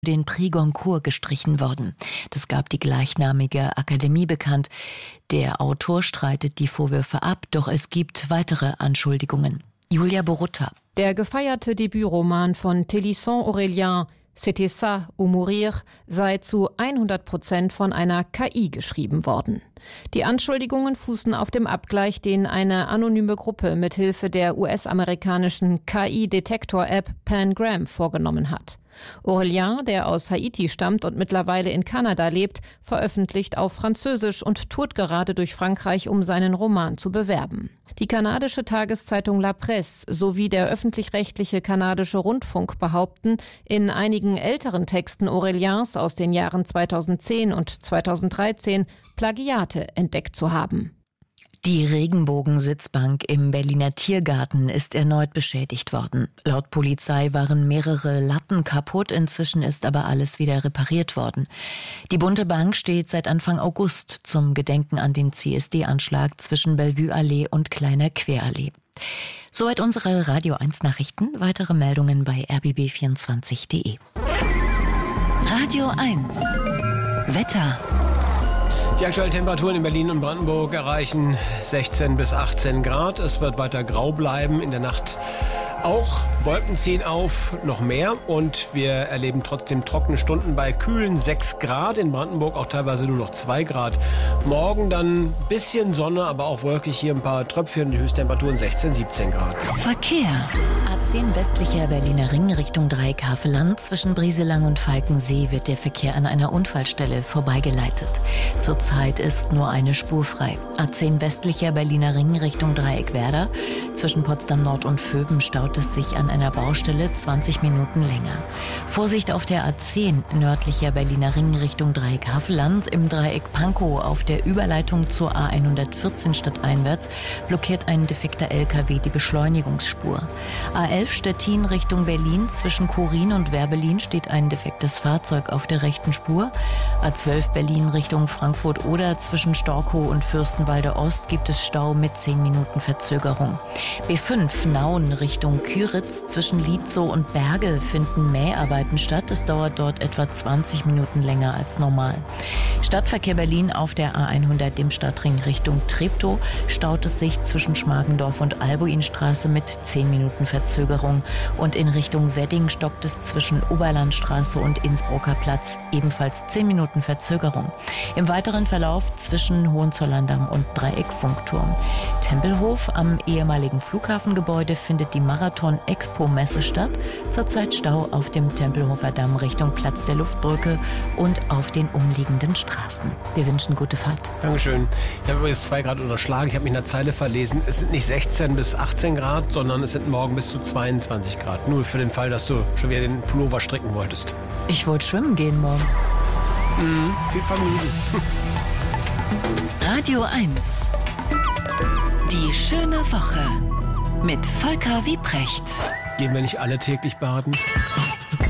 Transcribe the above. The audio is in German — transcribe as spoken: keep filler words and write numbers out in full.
den Prix Goncourt gestrichen worden. Das gab die gleichnamige Akademie bekannt. Der Autor streitet die Vorwürfe ab, doch es gibt weitere Anschuldigungen. Julia Borutta. Der gefeierte Debütroman von Télisson Aurélien, C'était ça ou mourir, sei zu hundert Prozent von einer K I geschrieben worden. Die Anschuldigungen fußen auf dem Abgleich, den eine anonyme Gruppe mithilfe der U S-amerikanischen K I-Detektor-App Pangram vorgenommen hat. Aurélien, der aus Haiti stammt und mittlerweile in Kanada lebt, veröffentlicht auf Französisch und tourt gerade durch Frankreich, um seinen Roman zu bewerben. Die kanadische Tageszeitung La Presse sowie der öffentlich-rechtliche kanadische Rundfunk behaupten, in einigen älteren Texten Auréliens aus den Jahren zweitausendzehn und zweitausenddreizehn Plagiate entdeckt zu haben. Die Regenbogensitzbank im Berliner Tiergarten ist erneut beschädigt worden. Laut Polizei waren mehrere Latten kaputt, inzwischen ist aber alles wieder repariert worden. Die bunte Bank steht seit Anfang August zum Gedenken an den C S D-Anschlag zwischen Bellevue-Allee und Kleiner Querallee. Soweit unsere Radio eins Nachrichten. Weitere Meldungen bei r b b vierundzwanzig punkt d e. Radio eins Wetter. Die aktuellen Temperaturen in Berlin und Brandenburg erreichen sechzehn bis achtzehn Grad. Es wird weiter grau bleiben. In der Nacht auch Wolken ziehen auf, noch mehr. Und wir erleben trotzdem trockene Stunden bei kühlen sechs Grad. In Brandenburg auch teilweise nur noch zwei Grad. Morgen dann ein bisschen Sonne, aber auch wolkig, hier ein paar Tröpfchen. Die Höchsttemperaturen sechzehn, siebzehn Grad. Verkehr. A zehn westlicher Berliner Ring Richtung Dreieck Havelland. Zwischen Brieselang und Falkensee wird der Verkehr an einer Unfallstelle vorbeigeleitet. Zurzeit ist nur eine Spur frei. A zehn westlicher Berliner Ring Richtung Dreieck Werder. Zwischen Potsdam Nord und Vöben staut es sich an einer Baustelle zwanzig Minuten länger. Vorsicht auf der A zehn nördlicher Berliner Ring Richtung Dreieck Havelland. Im Dreieck Pankow auf der Überleitung zur A hundertvierzehn stadteinwärts blockiert ein defekter L K W die Beschleunigungsspur. A elf Stettin Richtung Berlin. Zwischen Chorin und Werbelin steht ein defektes Fahrzeug auf der rechten Spur. A zwölf Berlin Richtung Frankfurt oder zwischen Storkow und Fürstenwalde Ost gibt es Stau mit zehn Minuten Verzögerung. B fünf Nauen Richtung Küritz. Zwischen Lietzow und Berge finden Mäharbeiten statt. Es dauert dort etwa zwanzig Minuten länger als normal. Stadtverkehr Berlin auf der A hundert dem Stadtring Richtung Treptow staut es sich zwischen Schmargendorf und Albuinstraße mit zehn Minuten Verzögerung. Und in Richtung Wedding stockt es zwischen Oberlandstraße und Innsbrucker Platz ebenfalls zehn Minuten Verzögerung. Im weiteren Verlauf zwischen Hohenzollern-Damm und Dreieck-Funkturm. Tempelhof am ehemaligen Flughafengebäude findet die Marathon-Expo-Messe statt. Zurzeit Stau auf dem Tempelhofer Damm Richtung Platz der Luftbrücke und auf den umliegenden Straßen. Wir wünschen gute Fahrt. Dankeschön. Ich habe übrigens zwei Grad unterschlagen. Ich habe mich in der Zeile verlesen. Es sind nicht sechzehn bis achtzehn Grad, sondern es sind morgen bis zu zweiundzwanzig Grad. Nur für den Fall, dass du schon wieder den Pullover stricken wolltest. Ich wollte schwimmen gehen morgen. Mhm, viel Familie. Radio eins. Die schöne Woche mit Volker Wiebrecht. Gehen wir nicht alle täglich baden?